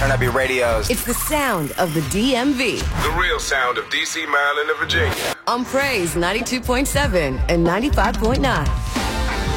Turn up your radios. It's the sound of the DMV. The real sound of D.C., Maryland, and Virginia. On Praise 92.7 and 95.9.